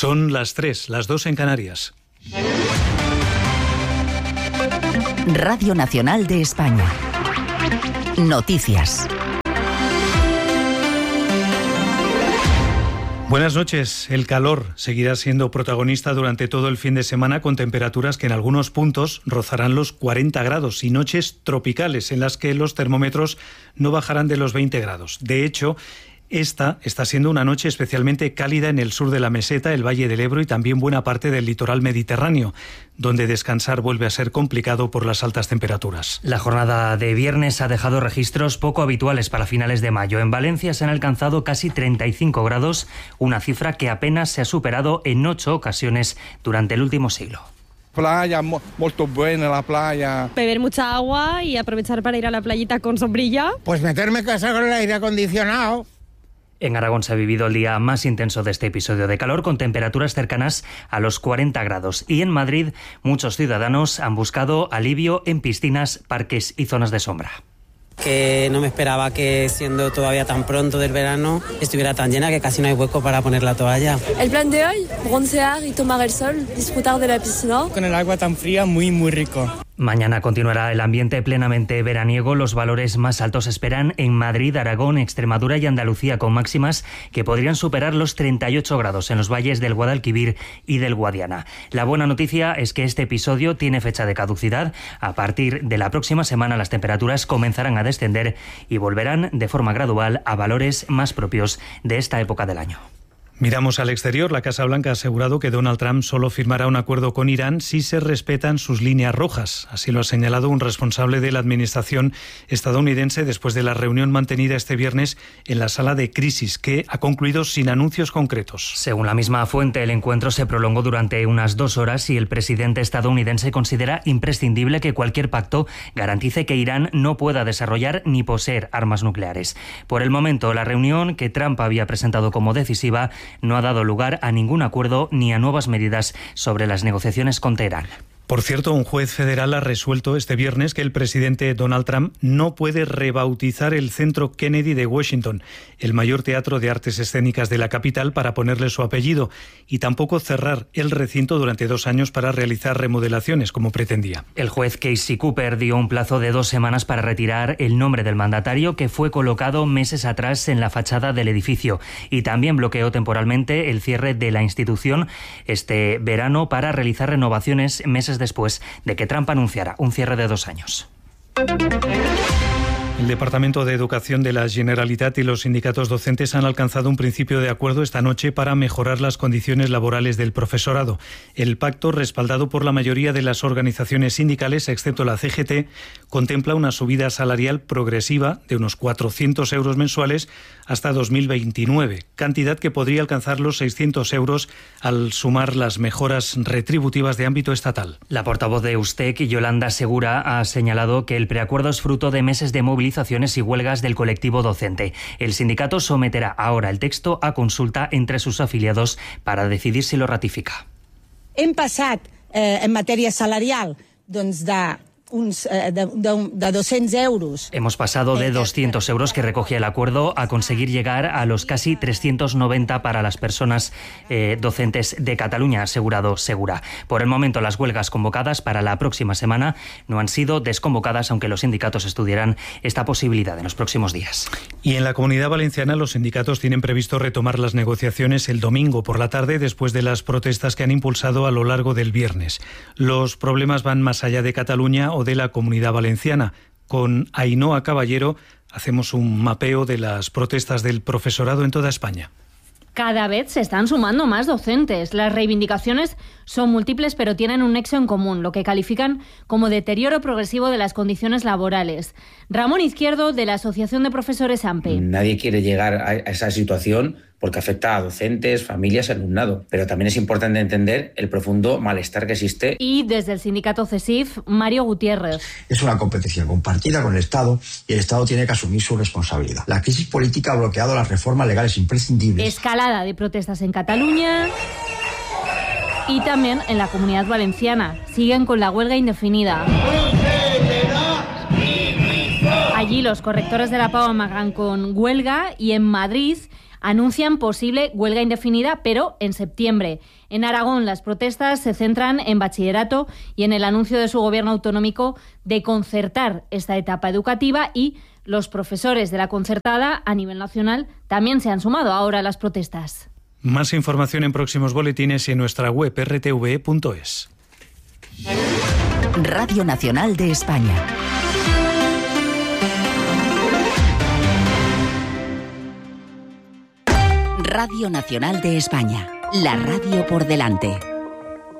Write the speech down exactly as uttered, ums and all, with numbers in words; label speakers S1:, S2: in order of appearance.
S1: Son las tres, las dos en Canarias.
S2: Radio Nacional de España. Noticias.
S1: Buenas noches. El calor seguirá siendo protagonista durante todo el fin de semana, con temperaturas que en algunos puntos rozarán los cuarenta grados y noches tropicales en las que los termómetros no bajarán de los veinte grados. De hecho, esta está siendo una noche especialmente cálida en el sur de la meseta, el Valle del Ebro y también buena parte del litoral mediterráneo, donde descansar vuelve a ser complicado por las altas temperaturas.
S3: La jornada de viernes ha dejado registros poco habituales para finales de mayo. En Valencia se han alcanzado casi treinta y cinco grados, una cifra que apenas se ha superado en ocho ocasiones durante el último siglo.
S4: Playa, muy buena la playa.
S5: Beber mucha agua y aprovechar para ir a la playita con sombrilla.
S6: Pues meterme en casa con el aire acondicionado.
S3: En Aragón se ha vivido el día más intenso de este episodio de calor, con temperaturas cercanas a los cuarenta grados. Y en Madrid, muchos ciudadanos han buscado alivio en piscinas, parques y zonas de sombra.
S7: Que no me esperaba que, siendo todavía tan pronto del verano, estuviera tan llena que casi no hay hueco para poner la toalla.
S8: El plan de hoy, broncear y tomar el sol, disfrutar de la piscina.
S9: Con el agua tan fría, muy, muy rico.
S3: Mañana continuará el ambiente plenamente veraniego. Los valores más altos esperan en Madrid, Aragón, Extremadura y Andalucía, con máximas que podrían superar los treinta y ocho grados en los valles del Guadalquivir y del Guadiana. La buena noticia es que este episodio tiene fecha de caducidad. A partir de la próxima semana las temperaturas comenzarán a descender y volverán de forma gradual a valores más propios de esta época del año.
S1: Miramos al exterior. La Casa Blanca ha asegurado que Donald Trump solo firmará un acuerdo con Irán si se respetan sus líneas rojas. Así lo ha señalado un responsable de la administración estadounidense después de la reunión mantenida este viernes en la sala de crisis, que ha concluido sin anuncios concretos.
S3: Según la misma fuente, el encuentro se prolongó durante unas dos horas y el presidente estadounidense considera imprescindible que cualquier pacto garantice que Irán no pueda desarrollar ni poseer armas nucleares. Por el momento, la reunión, que Trump había presentado como decisiva, no ha dado lugar a ningún acuerdo ni a nuevas medidas sobre las negociaciones con Teherán.
S1: Por cierto, un juez federal ha resuelto este viernes que el presidente Donald Trump no puede rebautizar el Centro Kennedy de Washington, el mayor teatro de artes escénicas de la capital, para ponerle su apellido, y tampoco cerrar el recinto durante dos años para realizar remodelaciones, como pretendía.
S3: El juez Casey Cooper dio un plazo de dos semanas para retirar el nombre del mandatario, que fue colocado meses atrás en la fachada del edificio, y también bloqueó temporalmente el cierre de la institución este verano para realizar renovaciones meses después de que Trump anunciara un cierre de dos años.
S1: El Departamento de Educación de la Generalitat y los sindicatos docentes han alcanzado un principio de acuerdo esta noche para mejorar las condiciones laborales del profesorado. El pacto, respaldado por la mayoría de las organizaciones sindicales, excepto la C G T, contempla una subida salarial progresiva de unos cuatrocientos euros mensuales hasta dos mil veintinueve, cantidad que podría alcanzar los seiscientos euros al sumar las mejoras retributivas de ámbito estatal.
S3: La portavoz de Ustec, Yolanda Segura, ha señalado que el preacuerdo es fruto de meses de movilizaciones y huelgas del colectivo docente. El sindicato someterá ahora el texto a consulta entre sus afiliados para decidir si lo ratifica.
S10: Hem passat eh, en matèria salarial doncs de uns, eh, de, de, de doscientos euros.
S3: Hemos pasado de doscientos euros que recogía el acuerdo a conseguir llegar a los casi trescientos noventa para las personas eh, docentes de Cataluña, ha asegurado Segura. Por el momento, las huelgas convocadas para la próxima semana no han sido desconvocadas, aunque los sindicatos estudiarán esta posibilidad en los próximos días.
S1: Y en la Comunidad Valenciana, los sindicatos tienen previsto retomar las negociaciones el domingo por la tarde, después de las protestas que han impulsado a lo largo del viernes. Los problemas van más allá de Cataluña o de la Comunidad Valenciana. Con Ainhoa Caballero hacemos un mapeo de las protestas del profesorado en toda España.
S11: Cada vez se están sumando más docentes. Las reivindicaciones son múltiples, pero tienen un nexo en común, lo que califican como deterioro progresivo de las condiciones laborales. Ramón Izquierdo, de la Asociación de Profesores AMPE.
S12: Nadie quiere llegar a esa situación porque afecta a docentes, familias y alumnado. Pero también es importante entender el profundo malestar que existe.
S11: Y desde el sindicato CESIF, Mario Gutiérrez.
S13: Es una competencia compartida con el Estado y el Estado tiene que asumir su responsabilidad. La crisis política ha bloqueado las reformas legales imprescindibles.
S11: Escalada de protestas en Cataluña y también en la Comunidad Valenciana. Siguen con la huelga indefinida. Allí los correctores de la Pau amagan con huelga y en Madrid anuncian posible huelga indefinida, pero en septiembre. En Aragón, las protestas se centran en bachillerato y en el anuncio de su gobierno autonómico de concertar esta etapa educativa, y los profesores de la concertada a nivel nacional también se han sumado ahora a las protestas.
S1: Más información en próximos boletines y en nuestra web erre te ve punto es.
S2: Radio Nacional de España. Radio Nacional de España. La radio por delante.